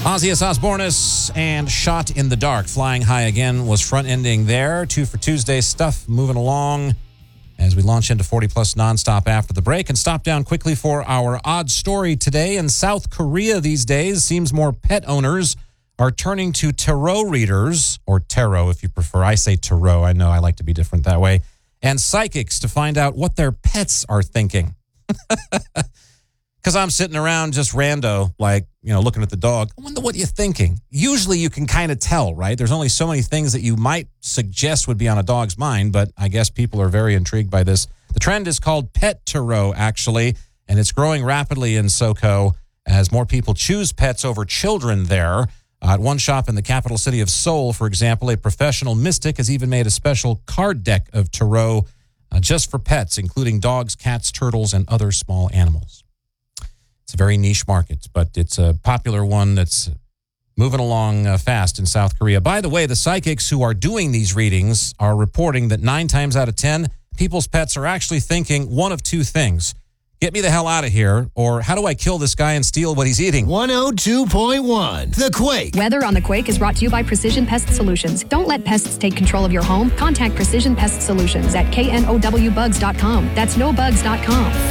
Ozzy Osbourne and Shot in the Dark. Flying High Again was front-ending there. 2 for Tuesday stuff moving along as we launch into 40 Plus nonstop after the break and stop down quickly for our odd story today. In South Korea these days, seems more pet owners are turning to tarot readers, or tarot if you prefer. I say tarot. I know I like to be different that way. And psychics to find out what their pets are thinking. Because I'm sitting around just rando, like, looking at the dog. I wonder what you're thinking. Usually you can kind of tell, right? There's only so many things that you might suggest would be on a dog's mind, but I guess people are very intrigued by this. The trend is called Pet Tarot, actually, and it's growing rapidly in SoCo as more people choose pets over children there. At one shop in the capital city of Seoul, for example, a professional mystic has even made a special card deck of tarot just for pets, including dogs, cats, turtles, and other small animals. It's a very niche market, but it's a popular one that's moving along fast in South Korea. By the way, the psychics who are doing these readings are reporting that 9 times out of 10, people's pets are actually thinking one of 2 things. Get me the hell out of here, or how do I kill this guy and steal what he's eating? 102.1, The Quake. Weather on The Quake is brought to you by Precision Pest Solutions. Don't let pests take control of your home. Contact Precision Pest Solutions at knowbugs.com. That's nobugs.com.